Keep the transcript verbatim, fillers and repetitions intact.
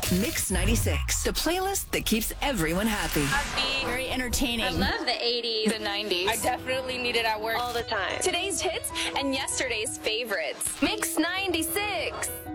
Mix ninety-six, the playlist that keeps everyone happy. Happy. Very entertaining. I love the eighties. The nineties. I definitely need it at work all the time. Today's hits and yesterday's favorites. Mix ninety-six.